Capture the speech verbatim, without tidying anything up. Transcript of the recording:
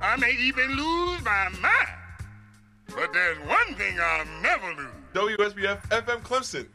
I may even lose my mind. But there's one thing I'll never lose. W S B F F M Clemson,